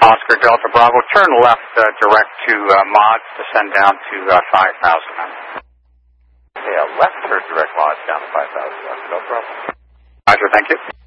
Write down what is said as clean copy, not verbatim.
Oscar Delta Bravo, turn left direct to mods to send down to 5,000. Yeah, left turn direct mods down to 5,000. Oscar Delta Bravo. Roger, thank you.